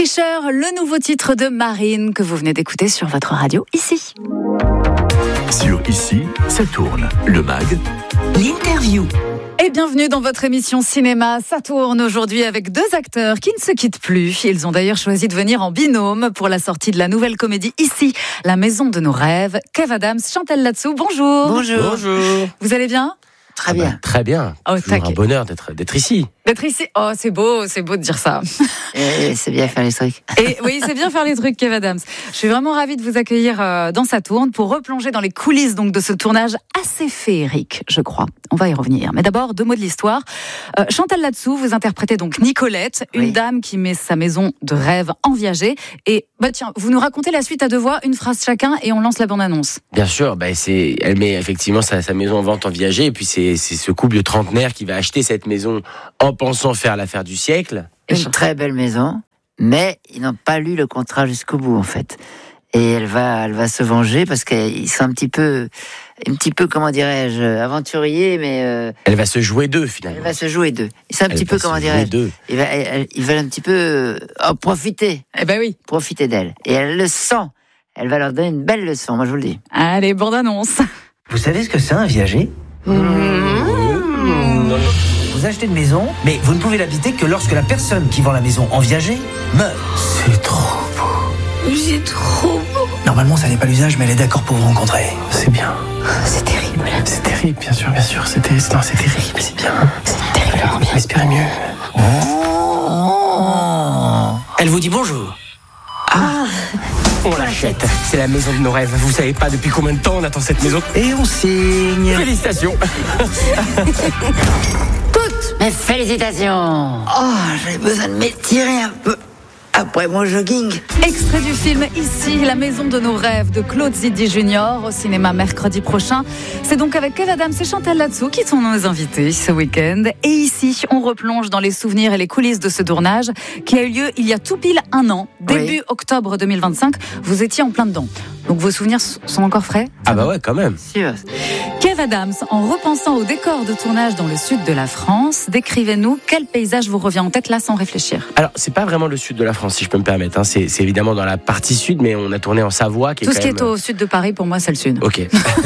Tricheur, le nouveau titre de Marine que vous venez d'écouter sur votre radio ici. Sur Ici, ça tourne. Le mag, l'interview. Et bienvenue dans votre émission cinéma. Ça tourne aujourd'hui avec deux acteurs qui ne se quittent plus. Ils ont d'ailleurs choisi de venir en binôme pour la sortie de la nouvelle comédie Ici, la maison de nos rêves. Kev Adams, Chantal Latsou, bonjour. Bonjour. Vous allez bien ? Très bien. très bien. Oh, Toujours un bonheur d'être ici. D'être ici. Oh, c'est beau de dire ça. Et c'est bien faire les trucs. Et oui, c'est bien faire les trucs, Kev Adams. Je suis vraiment ravie de vous accueillir dans Ça tourne pour replonger dans les coulisses donc de ce tournage assez féerique, je crois. On va y revenir. Mais d'abord, 2 mots de l'histoire. Chantal Latsou, vous interprétez donc Nicolette, une dame qui met sa maison de rêve en viager. Et tiens, vous nous racontez la suite à 2 voix, une phrase chacun, et on lance la bande-annonce. Bien sûr, elle met effectivement sa maison en vente en viager, et puis c'est ce couple de trentenaires qui va acheter cette maison en pensant faire l'affaire du siècle. Une très belle maison, mais ils n'ont pas lu le contrat jusqu'au bout en fait. Et elle va se venger parce qu'ils sont un petit peu, comment dirais-je, aventuriers, mais... Elle va se jouer d'eux finalement. Elle va se jouer d'eux. C'est un petit peu, comment dirais-je, ils veulent un petit peu profiter. Eh ben oui. Profiter d'elle. Et elle le sent. Elle va leur donner une belle leçon, moi je vous le dis. Allez, bande-annonce. Vous savez ce que c'est un viager ? Vous achetez une maison, mais vous ne pouvez l'habiter que lorsque la personne qui vend la maison en viager meurt. C'est trop beau. C'est trop beau. Normalement, ça n'est pas l'usage, mais elle est d'accord pour vous rencontrer. C'est bien. C'est terrible. C'est terrible, bien sûr. C'est terrible, c'est bien. C'est terriblement bien. Respirez mieux. Elle vous dit bonjour. On l'achète. C'est la maison de nos rêves. Vous savez pas depuis combien de temps on attend cette maison. Et on signe. Félicitations. Toutes mes félicitations. Oh, j'ai besoin de m'étirer un peu après mon jogging. Extrait du film Ici, la maison de nos rêves de Claude Zidi Junior au cinéma mercredi prochain. C'est donc avec Kev Adams et Chantal Latsou qui sont nos invités ce week-end. Et ici, on replonge dans les souvenirs et les coulisses de ce tournage qui a eu lieu il y a tout pile 1 an, début octobre 2025. Vous étiez en plein dedans. Donc vos souvenirs sont encore frais ? Ah bah ouais, quand même. Sûr. Kev Adams, en repensant au décor de tournage dans le sud de la France, décrivez-nous quel paysage vous revient en tête là sans réfléchir. Alors, c'est pas vraiment le sud de la France, si je peux me permettre. C'est évidemment dans la partie sud, mais on a tourné en Savoie. Tout ce qui est au sud de Paris, pour moi, c'est le sud. Ok.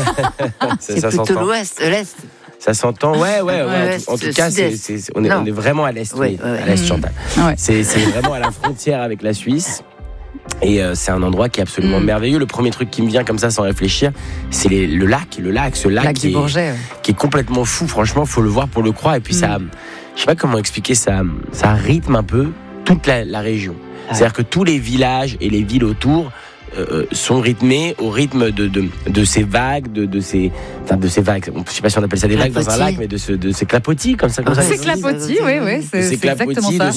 C'est ça plutôt s'entend. l'est. Ça s'entend, ouais. En tout cas, on est vraiment à l'est, Oui. à l'est, Chantal. Ouais. C'est vraiment à la frontière avec la Suisse. Et c'est un endroit qui est absolument merveilleux. Le premier truc qui me vient comme ça sans réfléchir, c'est ce lac du Bourget, qui est complètement fou. Franchement, faut le voir pour le croire. Et puis ça, je sais pas comment expliquer, ça rythme un peu toute la région. C'est-à-dire que tous les villages et les villes autour sont rythmés au rythme de ces vagues, de ces vagues. Je sais pas si on appelle ça des vagues dans un lac, mais de ces clapotis comme ça. C'est clapotis, oui, c'est exactement ça.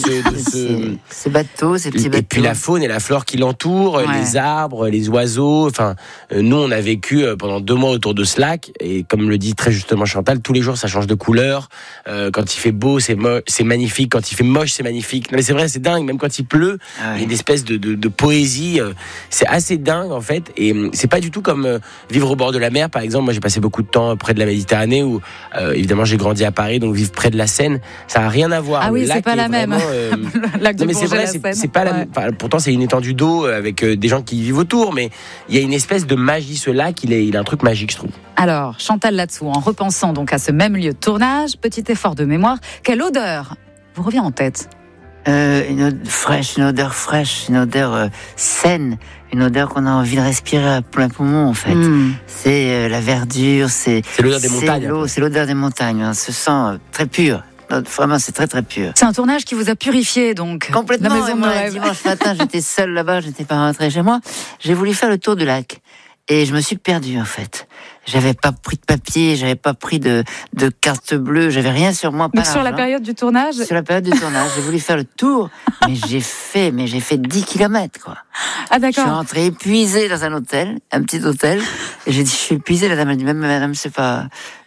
Ces bateaux, ces petits bateaux. Et puis la faune et la flore qui l'entourent, les arbres, les oiseaux. Enfin, nous, on a vécu pendant 2 mois autour de ce lac. Et comme le dit très justement Chantal, tous les jours, ça change de couleur. Quand il fait beau, c'est magnifique. Quand il fait moche, c'est magnifique. Non, mais c'est vrai, c'est dingue. Même quand il pleut, il y a une espèce de poésie. C'est assez dingue, en fait. Et c'est pas du tout comme vivre au bord de la mer, par exemple. Moi, j'ai passé beaucoup de temps près de la Méditerranée où, évidemment, j'ai grandi à Paris. Donc, vivre près de la Seine, ça n'a rien à voir. Ah oui, c'est pas la même. Le lac du Bourget, c'est vrai, c'est pas la même. Pourtant, c'est une étendue d'eau avec des gens qui vivent autour, mais il y a une espèce de magie. Ce lac, il a un truc magique, je trouve. Alors, Chantal Latsou, en repensant donc à ce même lieu de tournage, petit effort de mémoire, quelle odeur vous revient en tête ? Une odeur fraîche, une odeur saine, une odeur qu'on a envie de respirer à plein poumon en fait. C'est la verdure, c'est l'odeur des montagnes. L'eau, c'est l'odeur des montagnes. On se sent très pur. Vraiment, c'est très très pur. C'est un tournage qui vous a purifié donc. Complètement. La maison de nos rêves. Dimanche matin, j'étais seule là-bas, j'étais pas rentrée chez moi. J'ai voulu faire le tour du lac et je me suis perdue en fait. J'avais pas pris de papier, j'avais pas pris de carte bleue, j'avais rien sur moi. Donc sur la période du tournage. Sur la période du tournage, j'ai voulu faire le tour, mais j'ai fait 10 kilomètres quoi. Ah d'accord. Je suis rentrée épuisée dans un petit hôtel, et j'ai dit je suis épuisée. La dame a dit même madame c'est pas,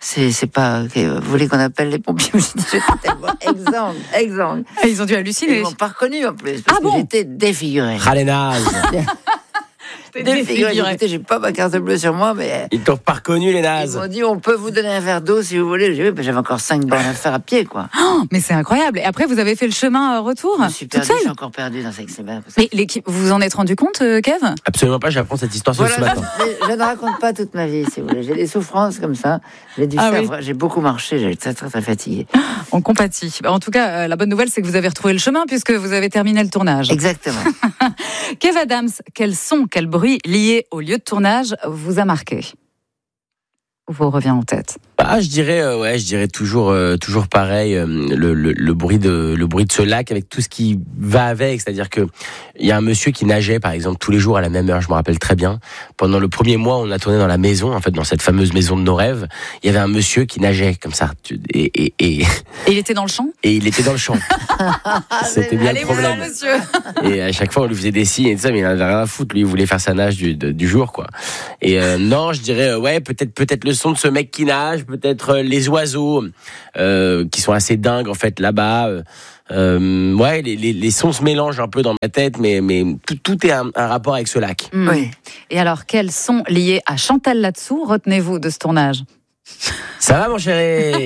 okay, vous voulez qu'on appelle les pompiers? J'ai dit j'étais tellement exsangue. Ah, ils ont dû halluciner. Ils m'ont pas reconnu en plus parce que j'étais défigurée. Ralénage. T'es Défiguré. défiguré. Écoutez, j'ai pas ma carte bleue sur moi, mais Ils t'ont pas reconnu, les ils nazes. m'ont dit on peut vous donner un verre d'eau si vous voulez. J'ai dit, oui, j'avais encore 5 bornes à faire à pied, quoi. Mais c'est incroyable. Et après, vous avez fait le chemin retour Je me suis toute perdu, je suis seule. encore perdu dans cette semaine. Parce que- Mais l'équipe, vous vous en êtes rendu compte, Kev? Absolument pas, j'apprends cette histoire ce Voilà, matin. mais je ne raconte pas toute ma vie, si vous voulez. J'ai des souffrances comme ça. J'ai dû Ah faire. oui. J'ai beaucoup marché. J'ai été très fatigué. On compatit. En tout cas, la bonne nouvelle, c'est que vous avez retrouvé le chemin puisque vous avez terminé le tournage. Exactement. Kev Adams, quel son, quel bruit lié au lieu de tournage vous a marqué? Vous revient en tête? Ah, je dirais toujours pareil, le bruit de ce lac avec tout ce qui va avec, c'est-à-dire que il y a un monsieur qui nageait par exemple tous les jours à la même heure, je me rappelle très bien. Pendant le premier mois, on a tourné dans la maison, en fait, dans cette fameuse maison de nos rêves, il y avait un monsieur qui nageait comme ça, et Et il était dans le champ? et il était dans le champ. C'était bien le Allez-vous-en, problème. monsieur. Et à chaque fois, on lui faisait des signes et tout ça, mais il en avait rien à foutre. Lui, il voulait faire sa nage du jour, quoi. Et non, je dirais, ouais, peut-être le son de ce mec qui nage, peut-être les oiseaux qui sont assez dingues en fait là-bas. Ouais, les sons se mélangent un peu dans ma tête, mais tout est un rapport avec ce lac. Oui. Et alors, quel son lié à Chantal Latsou retenez-vous de ce tournage? Ça va, mon chéri?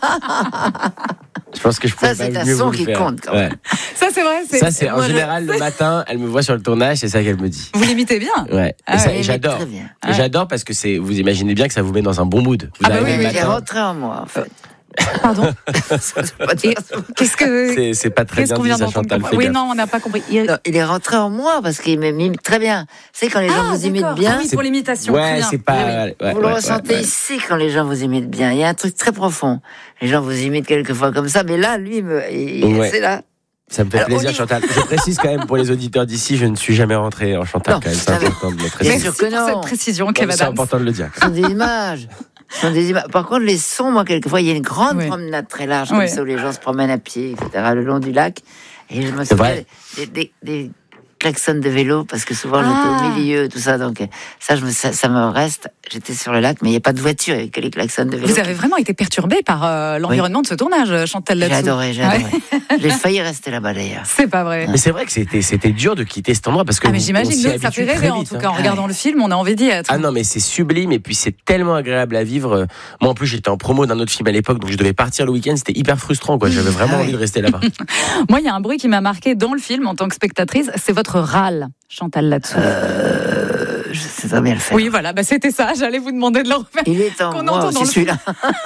Je pense que je pourrais Ça, c'est pas un mieux son vous le qui faire. compte, quand Ouais. même. Ça, c'est vrai. Ça, c'est en moi, général le matin, elle me voit sur le tournage, c'est ça qu'elle me dit. Vous l'imitez bien. Ouais. Ah Et ça, ouais, et j'adore. Très bien. Et j'adore parce que vous imaginez bien que ça vous met dans un bon mood. Vous Ah bah arrivez oui, le oui, Il est matin, rentré en moi, en fait. Pardon. Ça veut pas dire ça. Qu'est-ce que c'est pas très qu'est-ce bien qu'on dit vient ça, d'entendre? Chantal. fais Oui, gaffe. non, on n'a pas compris. Non, il est rentré en moi parce qu'il m'imite très bien. C'est quand les gens vous imitent bien. Ah oui, pour l'imitation. Ouais, très bien. c'est pas. Oui, oui. ouais, Vous le ouais, ressentez ouais. ici quand les gens vous imitent bien. Il y a un truc très profond. Les gens vous imitent quelquefois comme ça, mais là, lui, Ouais. c'est là. Ça me fait Alors, plaisir, au niveau- Chantal. Je précise quand même pour les auditeurs d'ici, je ne suis jamais rentré en Chantal Non, quand même. C'est jamais. important de le Bien préciser. Merci sûr que pour non. cette précision, Non, Kev mais c'est Adams. important de le dire. Ce sont des images. Ce sont des images. Par contre, les sons, moi, quelquefois, il y a une grande Oui. promenade très large, comme Oui. ça, où les gens se promènent à pied, etc., le long du lac. Et je me C'est souviens vrai. des klaxons de vélo, parce que souvent, Ah. j'étais au milieu, tout ça. Donc, ça me reste. J'étais sur le lac, mais il n'y a pas de voiture, il n'y a que les klaxons de vélo. Vous avez vraiment été perturbé par l'environnement de ce tournage, Chantal J'ai Latsou. adoré. J'ai failli rester là-bas, d'ailleurs. C'est pas vrai. Mais c'est vrai que c'était dur de quitter cet endroit parce que. Ah mais on j'imagine, s'y nous, ça habitue fait très rêver en vite, tout hein. cas. En regardant le film, on a envie d'y être. Ah non, mais c'est sublime et puis c'est tellement agréable à vivre. Moi en plus j'étais en promo d'un autre film à l'époque, donc je devais partir le week-end. C'était hyper frustrant, quoi. J'avais vraiment Ah oui. envie de rester là-bas. Moi, il y a un bruit qui m'a marqué dans le film en tant que spectatrice, c'est votre râle, Chantal Latsou. Je sais très bien le faire. Oui, voilà, bah, c'était ça. J'allais vous demander de le refaire. Il est en Qu'on moi entend dans aussi, le celui-là.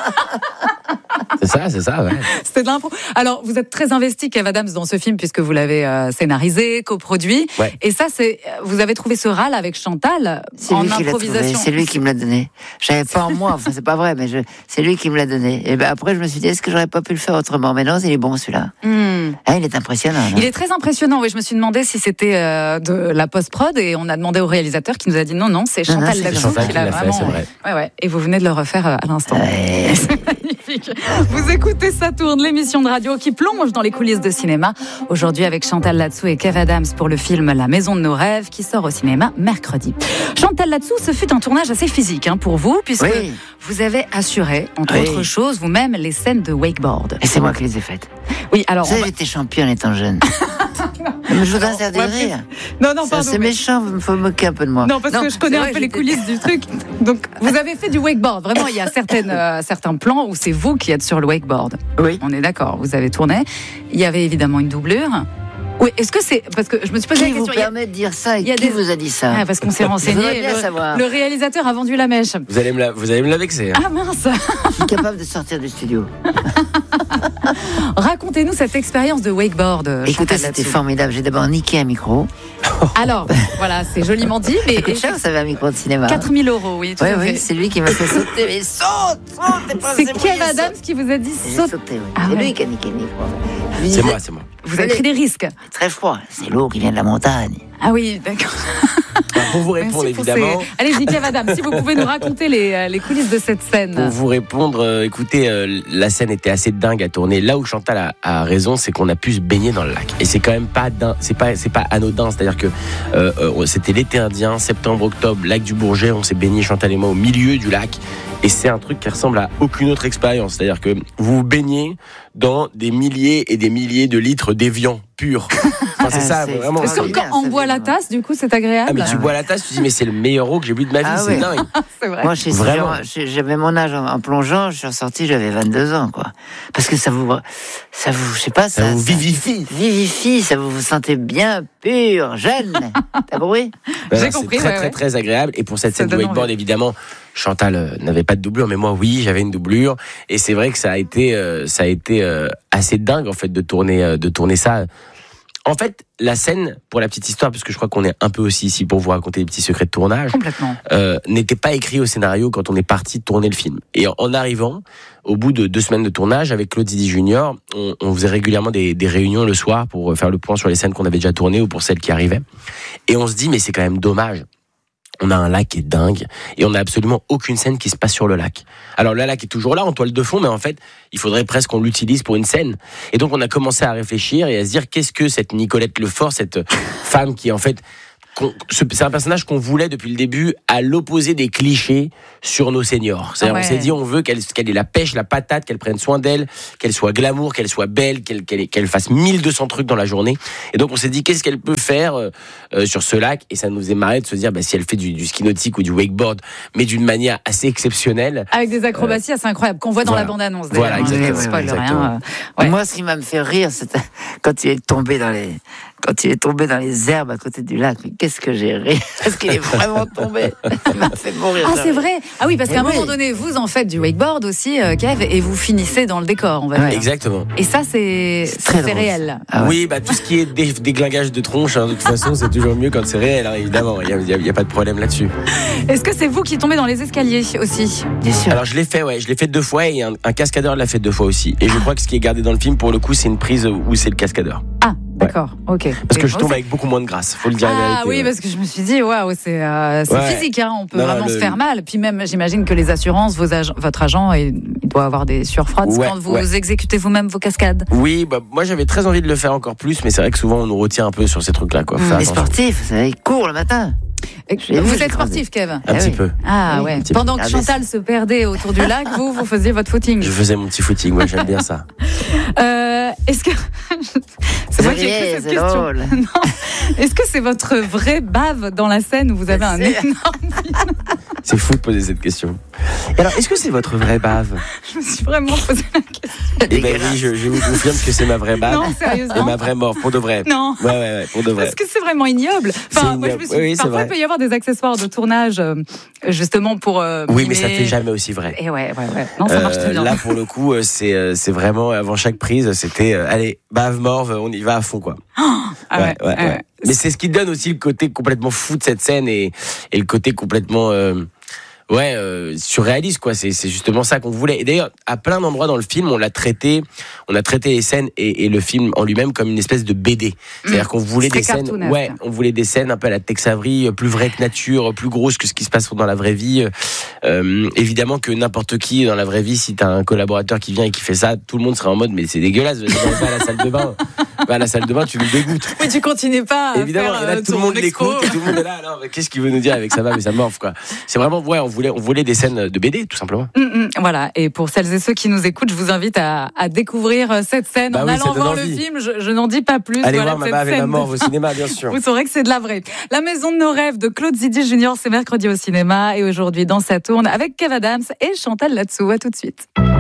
C'est ça, ouais. C'était de l'impro. Alors, vous êtes très investi, Kev Adams, dans ce film puisque vous l'avez scénarisé, coproduit. Ouais. Et ça, vous avez trouvé ce râle avec Chantal C'est en lui qui l'a trouvé, improvisation. c'est lui qui me l'a donné. J'avais pas en moi, enfin c'est pas vrai, mais c'est lui qui me l'a donné. Et ben après je me suis dit est-ce que j'aurais pas pu le faire autrement? Mais non, il est bon celui-là. Hmm. Ah, il est impressionnant. non Il est très impressionnant. Oui, je me suis demandé si c'était de la post-prod et on a demandé au réalisateur qui nous a dit non, c'est Non, non, Chantal c'est Latsou Chantal qui qui l'a l'a fait, vraiment. c'est vrai. Ouais. Et vous venez de le refaire à l'instant. Ouais. C'est magnifique. Vous écoutez Ça tourne, l'émission de radio qui plonge dans les coulisses de cinéma. Aujourd'hui avec Chantal Latsou et Kev Adams pour le film La Maison de nos rêves qui sort au cinéma mercredi. Chantal Latsou, ce fut un tournage assez physique pour vous puisque Oui. vous avez assuré, entre Oui. autres choses, vous-même les scènes de wakeboard. Et c'est moi qui les ai faites. Oui, alors. Vous savez, j'étais championne étant jeune. Mais je vous interdis de rire. Non, Ça, pardon. c'est mais- méchant, il faut moquer un peu de moi. Non, parce que je connais c'est un vrai, peu les j'étais- coulisses du truc. Donc, vous avez fait du wakeboard. Vraiment, il y a certains plans où c'est vous qui êtes sur le wakeboard. Oui. On est d'accord, vous avez tourné. Il y avait évidemment une doublure. Oui, est-ce que c'est. Parce que je me suis posé Qui la vous question. permet de dire ça et il y a qui des- vous a dit ça? Ah, parce qu'on s'est Je voudrais renseigné. bien savoir. Le réalisateur a vendu la mèche. Vous allez me la vexer. Hein. Ah mince. Je suis capable de sortir du studio. Racontez-nous cette expérience de wakeboard. Écoutez, Chantal c'était Latsou. formidable. J'ai d'abord niqué un micro. Alors, voilà, c'est joliment dit, mais. Ça coûte cher, ça avait un micro de cinéma. 4 000 €, oui, tout Oui, à oui, fait. c'est lui qui m'a fait sauter. Mais saute, C'est Kev Adams qui vous a dit J'ai saute. sauté, oui. Ah C'est ouais. lui qui a niqué le micro. Je lui C'est disais, moi. Vous avez pris des risques. Très froid. C'est l'eau qui vient de la montagne. Ah oui, d'accord. Pour vous répondre Merci pour évidemment. ces- Allez-y, Kev Adams, si vous pouvez nous raconter les coulisses de cette scène. Pour vous répondre, écoutez, la scène était assez dingue à tourner. Là où Chantal a raison, c'est qu'on a pu se baigner dans le lac. Et c'est quand même pas c'est pas anodin. C'est-à-dire que c'était l'été indien, septembre-octobre, lac du Bourget. On s'est baigné, Chantal et moi, au milieu du lac. Et c'est un truc qui ressemble à aucune autre expérience. C'est-à-dire que vous vous baignez dans des milliers et des milliers de litres d'évian pur. Enfin, c'est ça, c'est vraiment. Est-ce que extraordinaire, quand on ça, boit la évidemment. tasse, du coup, c'est agréable? Ah, mais tu bois la tasse, tu dis, mais c'est le meilleur eau que j'ai bu de ma vie, Ah c'est ouais. dingue. C'est vrai. Moi, Vraiment. j'avais mon âge en plongeant, je suis ressorti, j'avais 22 ans, quoi. Parce que ça vous, je sais pas, Ça vous vivifie. vivifie, ça vous sentez bien pur, jeune. T'as compris? J'ai Non, compris, C'est très, ouais, très, ouais. très agréable. Et pour cette Ça scène de donne wakeboard, envie. évidemment, Chantal n'avait pas de doublure, mais moi, oui, j'avais une doublure. Et c'est vrai que ça a été assez dingue, en fait, de tourner ça. En fait, la scène, pour la petite histoire, parce que je crois qu'on est un peu aussi ici pour vous raconter des petits secrets de tournage, Complètement. n'était pas écrit au scénario quand on est parti tourner le film. Et en arrivant, au bout de 2 semaines de tournage, avec Claude Zidi Junior, on faisait régulièrement des réunions le soir pour faire le point sur les scènes qu'on avait déjà tournées ou pour celles qui arrivaient. Et on se dit, mais c'est quand même dommage. On a un lac qui est dingue et on n'a absolument aucune scène qui se passe sur le lac. Alors le lac est toujours là en toile de fond, mais en fait, il faudrait presque qu'on l'utilise pour une scène. Et donc on a commencé à réfléchir et à se dire qu'est-ce que cette Nicolette Lefort, cette femme qui en fait... C'est un personnage qu'on voulait depuis le début à l'opposé des clichés sur nos seniors. C'est-à-dire, Ouais. on s'est dit, on veut qu'elle ait la pêche, la patate, qu'elle prenne soin d'elle, qu'elle soit glamour, qu'elle soit belle, qu'elle fasse 1200 trucs dans la journée. Et donc, on s'est dit, qu'est-ce qu'elle peut faire sur ce lac? Et ça nous faisait marrer de se dire, si elle fait du ski nautique ou du wakeboard, mais d'une manière assez exceptionnelle. Avec des acrobaties assez incroyables qu'on voit dans voilà. la bande-annonce. Voilà, d'ailleurs, hein. exactement, Je spoil exactement. rien. Ouais. Moi, ce qui m'a fait rire, c'était quand il est tombé dans les herbes à côté du lac. Mais qu'est-ce que j'ai ri? Parce qu'il est vraiment tombé. Ça m'a fait mourir. Ah, de c'est rire. vrai. Ah oui, parce qu'à un Oui. moment donné, vous en faites du wakeboard aussi, Kev, et vous finissez dans le décor, on va dire. Exactement. Et ça, c'est très drôle. réel. Ah ouais. Oui, tout ce qui est déglingage de tronche, de toute façon, c'est toujours mieux quand c'est réel, hein, évidemment. Il y a pas de problème là-dessus. Est-ce que c'est vous qui tombez dans les escaliers aussi? Bien sûr. Alors je l'ai fait 2 fois et un cascadeur l'a fait 2 fois aussi. Et je crois que ce qui est gardé dans le film, pour le coup, c'est une prise où c'est le cascadeur. Ah, d'accord, ok. Parce que je tombe Aussi- avec beaucoup moins de grâce, faut le dire la Ah vérité. oui, ouais. parce que je me suis dit, waouh, c'est Ouais. physique, hein, on peut Non, vraiment le- se faire mal. Puis même, j'imagine que les assurances, votre agent, il doit avoir des surfroids Ouais, quand vous ouais. exécutez vous-même vos cascades. Oui, moi j'avais très envie de le faire encore plus, mais c'est vrai que souvent on nous retient un peu sur ces trucs-là. Quoi. Faut faire Les attention. sportifs, vous savez, ils courent le matin. J'ai vu, Vous j'ai êtes croisé. sportif, Kev? Un Ah petit oui. peu. Ah Oui, ouais. un petit peu. Pendant que Ah, mais Chantal se perdait autour du lac, vous faisiez votre footing. Je faisais mon petit footing, ouais, j'aime bien ça. Est-ce que c'est moi qui ai riez, écrit cette c'est question. drôle. Non. Est-ce que c'est votre vraie bave dans la scène où vous avez un C'est- énorme... C'est fou de poser cette question. Et alors, est-ce que c'est votre vraie bave? Je me suis vraiment posé la question. Eh ben oui, je vous confirme que c'est ma vraie bave. Non, Et sérieusement. ma vraie mort, pour de vrai. Non. Ouais, pour de vrai. Parce que c'est vraiment ignoble. Enfin, C'est moi, je me ignoble. suis Oui, oui, c'est parfois, vrai. il peut y avoir des accessoires de tournage, justement pour. Oui, mais ça mimer. fait jamais aussi vrai. Et ouais. Non, ça marche très bien. Là, pour le coup, c'est vraiment, avant chaque prise, c'était, allez, bave, morve, on y va à fond, quoi. Ah ouais. Mais c'est ce qui donne aussi le côté complètement fou de cette scène et le côté complètement surréaliste, quoi. C'est justement ça qu'on voulait. Et d'ailleurs, à plein d'endroits dans le film, on a traité les scènes et le film en lui-même comme une espèce de BD. C'est-à-dire qu'on voulait Très des scènes, cartoonesque. on voulait des scènes un peu à la Tex Avery, plus vraies que nature, plus grosses que ce qui se passe dans la vraie vie. Évidemment que n'importe qui dans la vraie vie, si t'as un collaborateur qui vient et qui fait ça, tout le monde serait en mode mais c'est dégueulasse, va à la salle de bain. Va à la salle de bain, tu nous dégoûtes. Oui, tu continues pas à Évidemment, faire et là, tout le monde l'écoute et tout le monde est là. Alors, qu'est-ce qu'il veut nous dire avec sa bave et sa morve, quoi. C'est vraiment, on voulait des scènes de BD, tout simplement. Voilà. Et pour celles et ceux qui nous écoutent, je vous invite à découvrir cette scène en oui, allant ça donne voir le envie. film. Je n'en dis pas plus. Allez Voilà, voir ma cette bave et ma scène morve de au cinéma, bien sûr. Vous saurez que c'est de la vraie. La maison de nos rêves de Claude Zidi Junior, c'est mercredi au cinéma et aujourd'hui dans sa tourne avec Kev Adams et Chantal Latsou. À tout de suite.